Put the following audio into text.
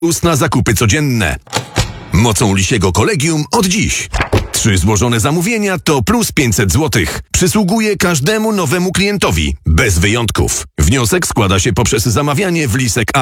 Na zakupy codzienne. Mocą Lisiego Kolegium od dziś. 3 złożone zamówienia to plus 500 zł. Przysługuje każdemu nowemu klientowi, bez wyjątków. Wniosek składa się poprzez zamawianie w Lisek App.